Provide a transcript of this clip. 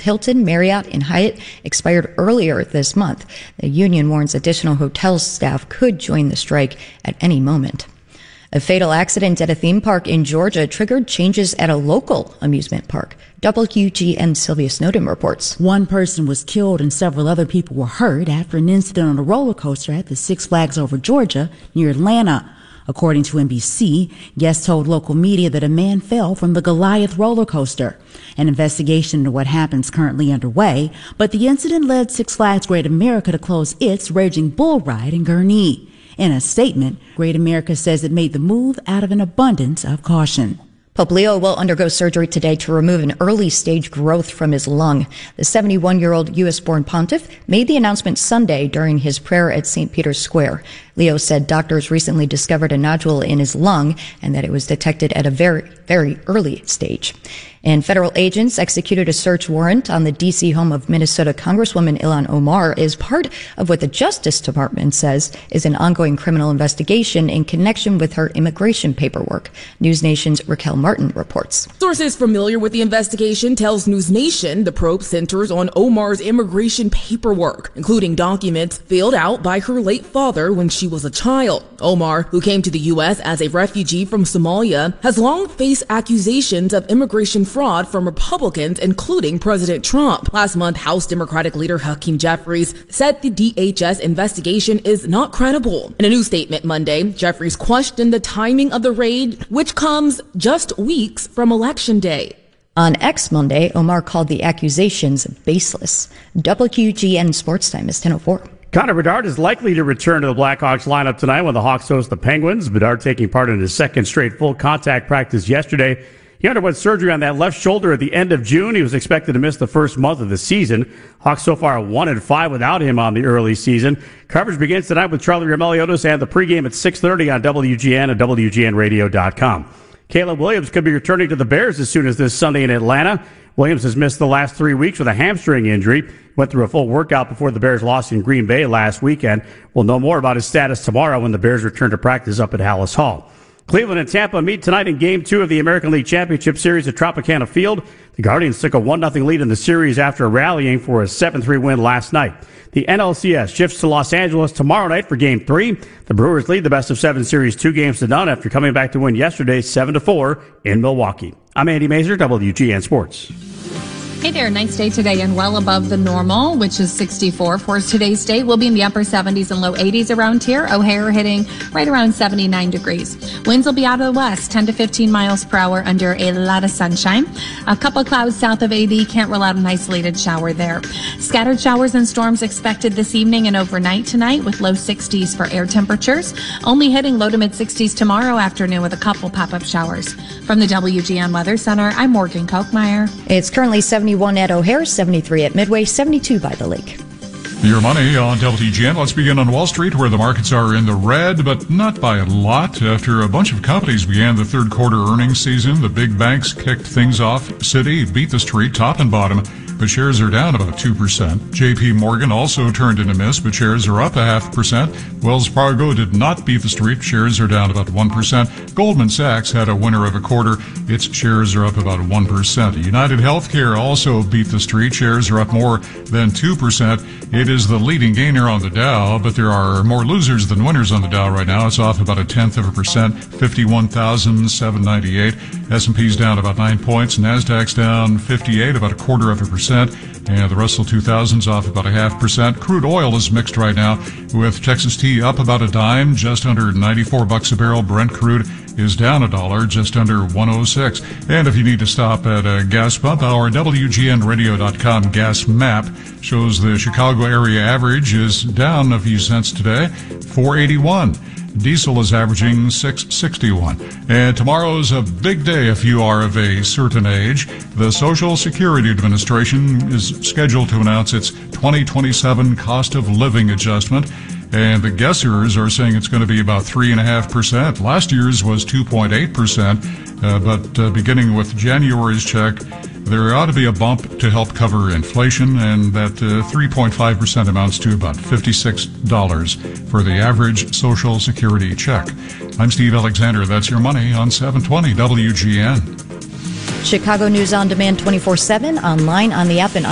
Hilton, Marriott, and Hyatt expired earlier this month. The union warns additional hotel staff could join the strike at any moment. A fatal accident at a theme park in Georgia triggered changes at a local amusement park. WGN Sylvia Snowden reports. One person was killed and several other people were hurt after an incident on a roller coaster at the Six Flags Over Georgia near Atlanta. According to NBC, guests told local media that a man fell from the Goliath roller coaster. An investigation into what happened is currently underway, but the incident led Six Flags Great America to close its Raging Bull ride in Gurnee. In a statement, Great America says it made the move out of an abundance of caution. Pope Leo will undergo surgery today to remove an early-stage growth from his lung. The 71-year-old U.S.-born pontiff made the announcement Sunday during his prayer at St. Peter's Square. Leo said doctors recently discovered a nodule in his lung and that it was detected at a very, very early stage. And federal agents executed a search warrant on the D.C. home of Minnesota Congresswoman Ilhan Omar as part of what the Justice Department says is an ongoing criminal investigation in connection with her immigration paperwork. News Nation's Raquel Martin reports. Sources familiar with the investigation tells News Nation the probe centers on Omar's immigration paperwork, including documents filled out by her late father when she was a child. Omar, who came to the U.S. as a refugee from Somalia, has long faced accusations of immigration fraud from Republicans, including President Trump. Last month, House Democratic leader Hakeem Jeffries said the DHS investigation is not credible. In a new statement Monday, Jeffries questioned the timing of the raid, which comes just weeks from Election Day. On X Monday, Omar called the accusations baseless. WGN Sports Time is 10:04. Connor Bedard is likely to return to the Blackhawks lineup tonight when the Hawks host the Penguins. Bedard taking part in his second straight full contact practice yesterday. He underwent surgery on that left shoulder at the end of June. He was expected to miss the first month of the season. Hawks so far 1-5 without him on the early season. Coverage begins tonight with Charlie Roumeliotis and the pregame at 6:30 on WGN and WGNradio.com. Caleb Williams could be returning to the Bears as soon as this Sunday in Atlanta. Williams has missed the last 3 weeks with a hamstring injury. Went through a full workout before the Bears lost in Green Bay last weekend. We'll know more about his status tomorrow when the Bears return to practice up at Hallis Hall. Cleveland and Tampa meet tonight in Game 2 of the American League Championship Series at Tropicana Field. The Guardians took a 1-0 lead in the series after rallying for a 7-3 win last night. The NLCS shifts to Los Angeles tomorrow night for Game 3. The Brewers lead the best-of-7 series 2-0 after coming back to win yesterday 7-4 in Milwaukee. I'm Andy Mazur, WGN Sports. Hey there, nice day today and well above the normal, which is 64 for today's day. We'll be in the upper 70s and low 80s around here. O'Hare hitting right around 79 degrees. Winds will be out of the west, 10 to 15 miles per hour under a lot of sunshine. A couple clouds south of AD, can't rule out an isolated shower there. Scattered showers and storms expected this evening and overnight tonight with low 60s for air temperatures. Only hitting low to mid 60s tomorrow afternoon with a couple pop-up showers. From the WGN Weather Center, I'm Morgan Kochmeyer. It's currently 71 at O'Hare, 73 at Midway, 72 by the lake. Your money on WGN. Let's begin on Wall Street, where the markets are in the red, but not by a lot. After a bunch of companies began the third quarter earnings season, the big banks kicked things off. Citi beat the street, top and bottom, but shares are down about 2%. JP Morgan also turned in a miss, but shares are up 0.5%. Wells Fargo did not beat the street. Shares are down about 1%. Goldman Sachs had a winner of a quarter. Its shares are up about 1%. United Healthcare also beat the street. Shares are up more than 2%. It is the leading gainer on the Dow, but there are more losers than winners on the Dow right now. It's off about 0.1%, 51,798. S&P's down about 9 points. Nasdaq's down 58, about 0.25%. And the Russell 2000's off about 0.5%. Crude oil is mixed right now, with Texas tea up about a dime, just under $94 a barrel. Brent crude is down $1, just under 106. And if you need to stop at a gas pump, our WGNradio.com gas map shows the Chicago area average is down a few cents today, 4.81. Diesel is averaging 6.61. And tomorrow's a big day if you are of a certain age. The Social Security Administration is scheduled to announce its 2027 cost of living adjustment. And the guessers are saying it's going to be about 3.5%. Last year's was 2.8%. But beginning with January's check, there ought to be a bump to help cover inflation, and that 3.5% amounts to about $56 for the average Social Security check. I'm Steve Alexander. That's your money on 720 WGN. Chicago News on Demand 24/7, online, on the app, and